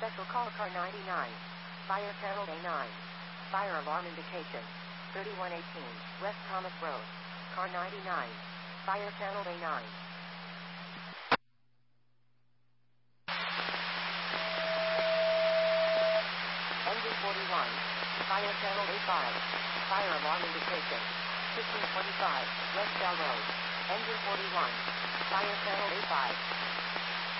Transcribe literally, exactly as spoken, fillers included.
Special call car ninety-nine. Fire channel A nine. Fire alarm indication. thirty-one eighteen, West Thomas Road. Car ninety-nine. Fire channel A nine. Engine forty-one. Fire channel A five. Fire alarm indication. fifteen twenty-five, West Bell Road. Engine forty-one. Fire channel A five.